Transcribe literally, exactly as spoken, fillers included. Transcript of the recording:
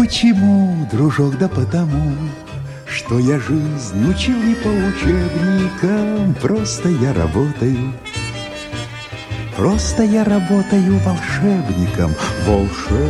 почему, дружок, да потому, что я жизнь учил не по учебникам. Просто я работаю, просто я работаю волшебником, волшебником.